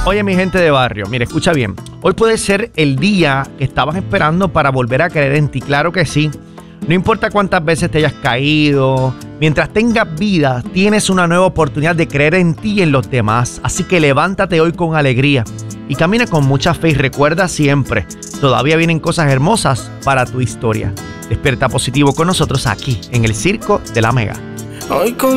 Oye, mi gente de barrio, mire, escucha bien. Hoy puede ser el día que estabas esperando para volver a creer en ti. Claro que sí. No importa cuántas veces te hayas caído, mientras tengas vida, tienes una nueva oportunidad de creer en ti y en los demás. Así que levántate hoy con alegría y camina con mucha fe y recuerda siempre, todavía vienen cosas hermosas para tu historia. Despierta positivo con nosotros aquí, en el Circo de la Mega. Hoy con